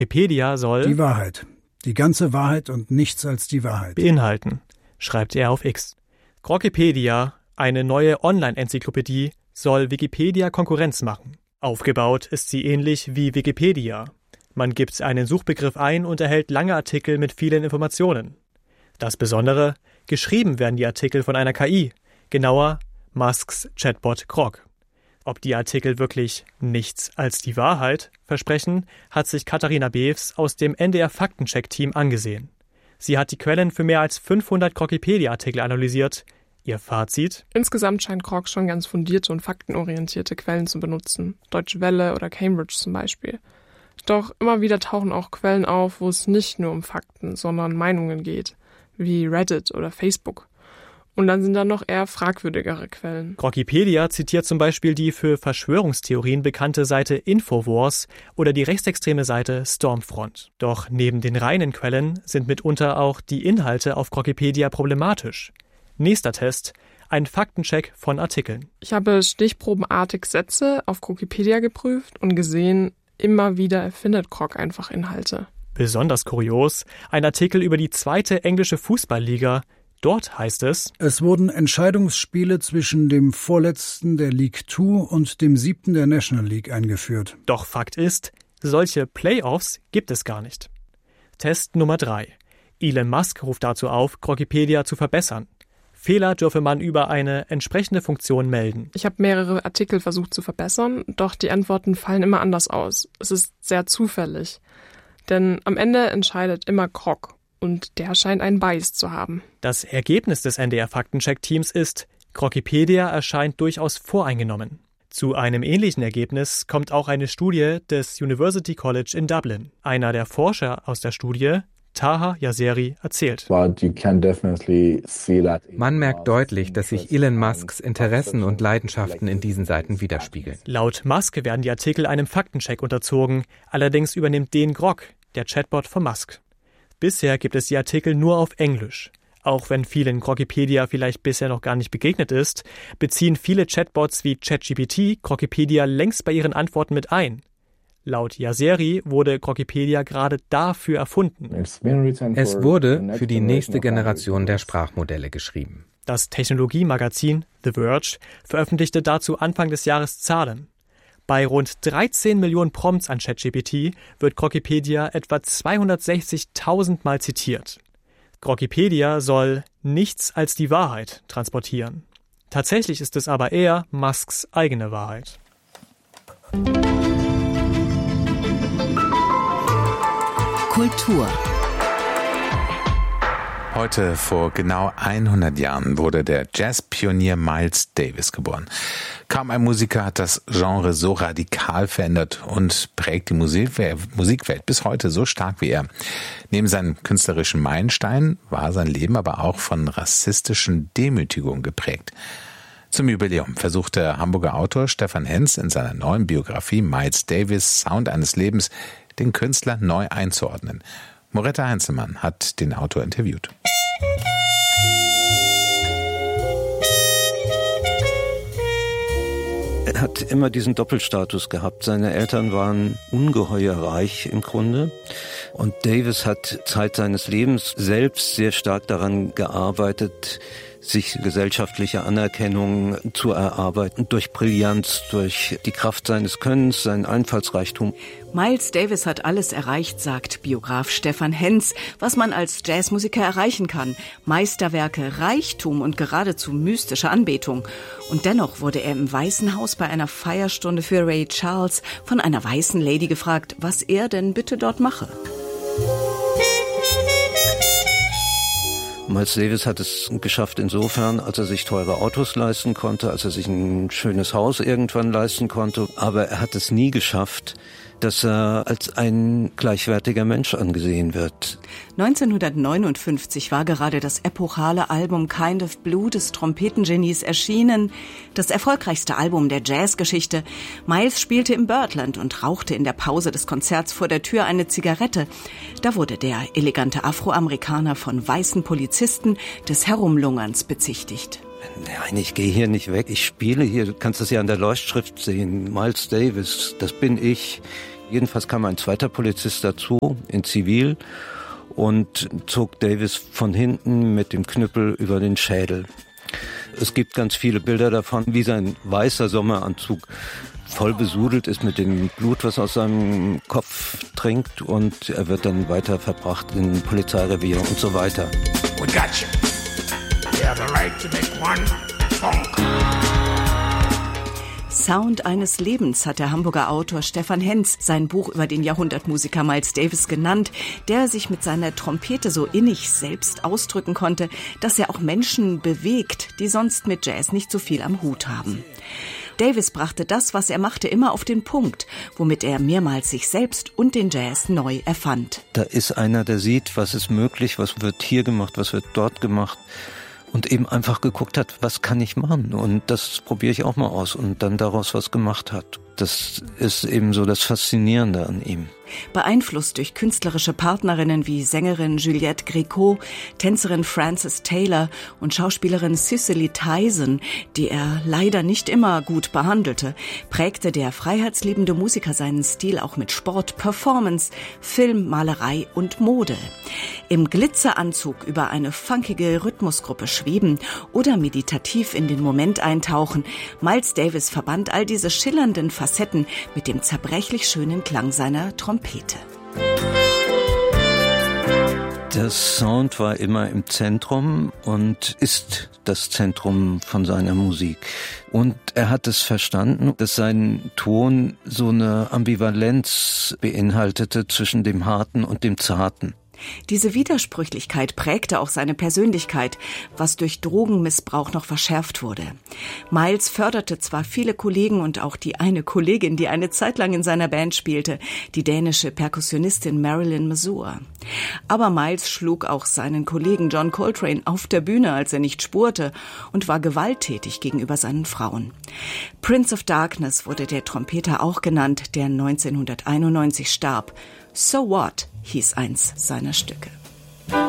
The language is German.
Wikipedia soll die Wahrheit, die ganze Wahrheit und nichts als die Wahrheit beinhalten, schreibt er auf X. Grokpedia, eine neue Online-Enzyklopädie, soll Wikipedia Konkurrenz machen. Aufgebaut ist sie ähnlich wie Wikipedia. Man gibt einen Suchbegriff ein und erhält lange Artikel mit vielen Informationen. Das Besondere, geschrieben werden die Artikel von einer KI, genauer Musks Chatbot Grok. Ob die Artikel wirklich nichts als die Wahrheit versprechen, hat sich Katharina Bews aus dem NDR-Faktencheck-Team angesehen. Sie hat die Quellen für mehr als 500 Grokpedia-Artikel analysiert. Ihr Fazit? Insgesamt scheint Grok schon ganz fundierte und faktenorientierte Quellen zu benutzen. Deutsche Welle oder Cambridge zum Beispiel. Doch immer wieder tauchen auch Quellen auf, wo es nicht nur um Fakten, sondern Meinungen geht, wie Reddit oder Facebook. Und dann sind da noch eher fragwürdigere Quellen. Grokpedia zitiert zum Beispiel die für Verschwörungstheorien bekannte Seite Infowars oder die rechtsextreme Seite Stormfront. Doch neben den reinen Quellen sind mitunter auch die Inhalte auf Grokpedia problematisch. Nächster Test: ein Faktencheck von Artikeln. Ich habe stichprobenartig Sätze auf Grokpedia geprüft und gesehen, immer wieder erfindet Grok einfach Inhalte. Besonders kurios, ein Artikel über die 2. englische Fußballliga. Dort heißt es: Es wurden Entscheidungsspiele zwischen dem vorletzten der League 2 und dem 7. der National League eingeführt. Doch Fakt ist, solche Playoffs gibt es gar nicht. Test Nummer 3. Elon Musk ruft dazu auf, Grokpedia zu verbessern. Fehler dürfe man über eine entsprechende Funktion melden. Ich habe mehrere Artikel versucht zu verbessern, doch die Antworten fallen immer anders aus. Es ist sehr zufällig. Denn am Ende entscheidet immer Grok. Und der scheint einen Bias zu haben. Das Ergebnis des NDR-Faktencheck-Teams ist, Grokpedia erscheint durchaus voreingenommen. Zu einem ähnlichen Ergebnis kommt auch eine Studie des University College in Dublin. Einer der Forscher aus der Studie, Taha Yasseri, erzählt: Man merkt deutlich, dass sich Elon Musks Interessen und Leidenschaften in diesen Seiten widerspiegeln. Laut Musk werden die Artikel einem Faktencheck unterzogen, allerdings übernimmt den Grok, der Chatbot von Musk. Bisher gibt es die Artikel nur auf Englisch. Auch wenn vielen Grokpedia vielleicht bisher noch gar nicht begegnet ist, beziehen viele Chatbots wie ChatGPT Grokpedia längst bei ihren Antworten mit ein. Laut Yasseri wurde Grokpedia gerade dafür erfunden. Es wurde für die nächste Generation der Sprachmodelle geschrieben. Das Technologiemagazin The Verge veröffentlichte dazu Anfang des Jahres Zahlen. Bei rund 13 Millionen Prompts an ChatGPT wird Grokpedia etwa 260.000 Mal zitiert. Grokpedia soll nichts als die Wahrheit transportieren. Tatsächlich ist es aber eher Musks eigene Wahrheit. Kultur. Heute vor genau 100 Jahren wurde der Jazzpionier Miles Davis geboren. Kaum ein Musiker hat das Genre so radikal verändert und prägt die Musikwelt bis heute so stark wie er. Neben seinem künstlerischen Meilenstein war sein Leben aber auch von rassistischen Demütigungen geprägt. Zum Jubiläum versucht der Hamburger Autor Stefan Henz in seiner neuen Biografie Miles Davis Sound eines Lebens den Künstler neu einzuordnen. Moretta Heinzelmann hat den Autor interviewt. Er hat immer diesen Doppelstatus gehabt. Seine Eltern waren ungeheuer reich im Grunde. Und Davis hat Zeit seines Lebens selbst sehr stark daran gearbeitet, sich gesellschaftliche Anerkennung zu erarbeiten, durch Brillanz, durch die Kraft seines Könnens, seinen Einfallsreichtum. Miles Davis hat alles erreicht, sagt Biograf Stefan Henz, was man als Jazzmusiker erreichen kann. Meisterwerke, Reichtum und geradezu mystische Anbetung. Und dennoch wurde er im Weißen Haus bei einer Feierstunde für Ray Charles von einer weißen Lady gefragt, was er denn bitte dort mache. Miles Davis hat es geschafft insofern, als er sich teure Autos leisten konnte, als er sich ein schönes Haus irgendwann leisten konnte. Aber er hat es nie geschafft, dass er als ein gleichwertiger Mensch angesehen wird. 1959 war gerade das epochale Album Kind of Blue des Trompetengenies erschienen, das erfolgreichste Album der Jazzgeschichte. Miles spielte im Birdland und rauchte in der Pause des Konzerts vor der Tür eine Zigarette. Da wurde der elegante Afroamerikaner von weißen Polizisten des Herumlungerns bezichtigt. Nein, ich gehe hier nicht weg, ich spiele hier, du kannst das ja an der Leuchtschrift sehen, Miles Davis, das bin ich. Jedenfalls kam ein zweiter Polizist dazu, in Zivil, und zog Davis von hinten mit dem Knüppel über den Schädel. Es gibt ganz viele Bilder davon, wie sein weißer Sommeranzug voll besudelt ist mit dem Blut, was aus seinem Kopf trinkt, und er wird dann weiter verbracht in Polizeirevier und so weiter. We got you. You have the right to make one phone call. Sound eines Lebens hat der Hamburger Autor Stefan Henz sein Buch über den Jahrhundertmusiker Miles Davis genannt, der sich mit seiner Trompete so innig selbst ausdrücken konnte, dass er auch Menschen bewegt, die sonst mit Jazz nicht so viel am Hut haben. Davis brachte das, was er machte, immer auf den Punkt, womit er mehrmals sich selbst und den Jazz neu erfand. Da ist einer, der sieht, was ist möglich, was wird hier gemacht, was wird dort gemacht. Und eben einfach geguckt hat, was kann ich machen? Und das probiere ich auch mal aus und dann daraus was gemacht hat. Das ist eben so das Faszinierende an ihm. Beeinflusst durch künstlerische Partnerinnen wie Sängerin Juliette Gréco, Tänzerin Frances Taylor und Schauspielerin Cicely Tyson, die er leider nicht immer gut behandelte, prägte der freiheitsliebende Musiker seinen Stil auch mit Sport, Performance, Film, Malerei und Mode. Im Glitzeranzug über eine funkige Rhythmusgruppe schweben oder meditativ in den Moment eintauchen, Miles Davis verband all diese schillernden Facetten mit dem zerbrechlich schönen Klang seiner Trompete. Der Sound war immer im Zentrum und ist das Zentrum von seiner Musik. Und er hat es verstanden, dass sein Ton so eine Ambivalenz beinhaltete zwischen dem Harten und dem Zarten. Diese Widersprüchlichkeit prägte auch seine Persönlichkeit, was durch Drogenmissbrauch noch verschärft wurde. Miles förderte zwar viele Kollegen und auch die eine Kollegin, die eine Zeit lang in seiner Band spielte, die dänische Perkussionistin Marilyn Mazur. Aber Miles schlug auch seinen Kollegen John Coltrane auf der Bühne, als er nicht spurte, und war gewalttätig gegenüber seinen Frauen. Prince of Darkness wurde der Trompeter auch genannt, der 1991 starb. So What hieß eins seiner Stücke.